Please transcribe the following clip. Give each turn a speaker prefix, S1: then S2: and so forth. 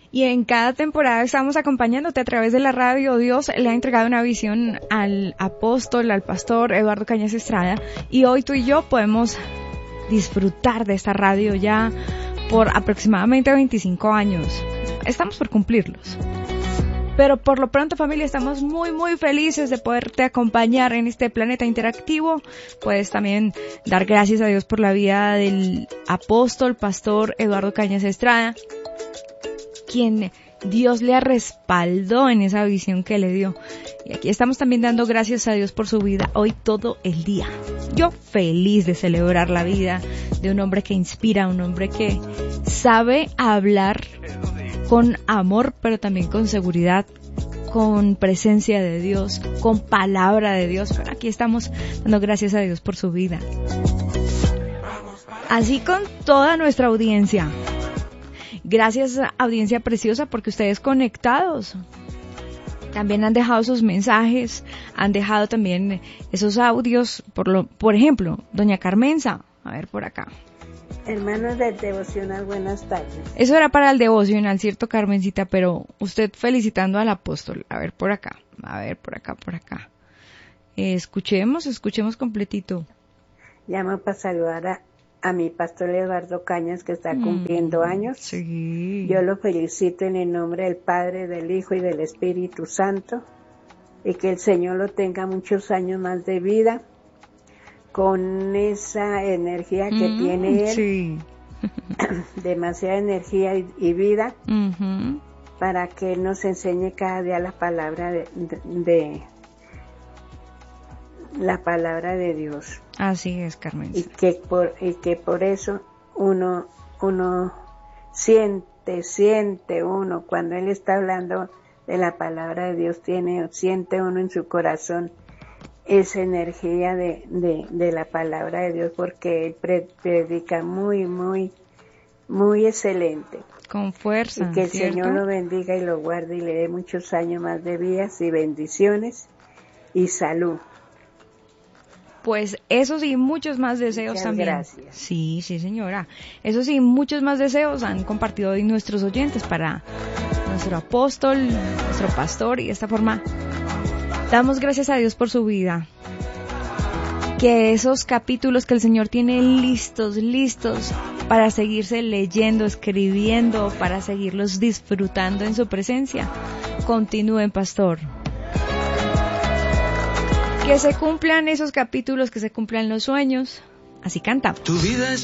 S1: Y en cada temporada estamos acompañándote a través de la radio. Dios le ha entregado una visión al apóstol, al pastor Eduardo Cañas Estrada, y hoy tú y yo podemos disfrutar de esta radio ya por aproximadamente 25 años. Estamos por cumplirlos. Pero por lo pronto, familia, estamos muy felices de poderte acompañar en este planeta interactivo. Puedes también dar gracias a Dios por la vida del apóstol, pastor Eduardo Cañas Estrada, quien Dios le respaldó en esa visión que le dio. Y aquí estamos también dando gracias a Dios por su vida hoy todo el día. Yo feliz de celebrar la vida de un hombre que inspira, un hombre que sabe hablar con amor, pero también con seguridad, con presencia de Dios, con palabra de Dios. Pero aquí estamos dando gracias a Dios por su vida. Así con toda nuestra audiencia. Gracias, audiencia preciosa, porque ustedes conectados también han dejado sus mensajes, han dejado también esos audios. Por ejemplo, doña Carmenza, a ver por acá.
S2: Hermanos del devocional, buenas tardes.
S1: Eso era para el devocional, ¿cierto, Carmencita? Pero usted felicitando al apóstol. A ver por acá, por acá. Escuchemos completito.
S2: Llamo para saludar a mi pastor Eduardo Cañas, que está cumpliendo años.
S1: Sí.
S2: Yo lo felicito en el nombre del Padre, del Hijo y del Espíritu Santo, y que el Señor lo tenga muchos años más de vida, con esa energía que tiene él,
S1: sí.
S2: demasiada energía y vida, para que él nos enseñe cada día la palabra la palabra de Dios.
S1: Así es, Carmen.
S2: Y que por eso uno siente uno cuando él está hablando de la palabra de Dios, siente uno en su corazón esa energía de la palabra de Dios, porque él predica muy excelente.
S1: Con fuerza.
S2: Y que el
S1: ¿cierto?
S2: Señor lo bendiga y lo guarde y le dé muchos años más de vidas y bendiciones y salud.
S1: Pues eso sí, muchos más deseos
S2: Muchas
S1: también.
S2: gracias.
S1: Sí, señora. Eso sí, muchos más deseos han compartido hoy nuestros oyentes para nuestro apóstol, nuestro pastor, y de esta forma damos gracias a Dios por su vida. Que esos capítulos que el Señor tiene listos para seguirse leyendo, escribiendo, para seguirlos disfrutando en su presencia, continúen, pastor. Que se cumplan esos capítulos, que se cumplan los sueños. Así canta.
S3: Tu vida es